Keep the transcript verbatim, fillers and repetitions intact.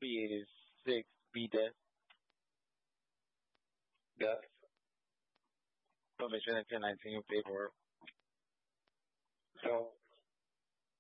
three eighty-six B-Death. Death. Probation nineteen nineteen paperwork. So